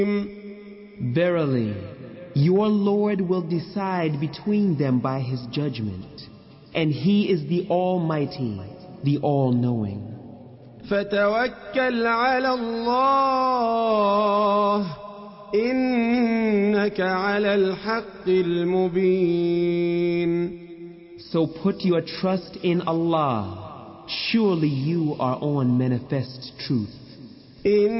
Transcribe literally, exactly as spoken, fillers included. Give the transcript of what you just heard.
Verily, your Lord will decide between them by His judgment, and He is the Almighty, the All-Knowing. فتوكل على الله إنك على الحق المبين. So put your trust in Allah. Surely you are on manifest truth.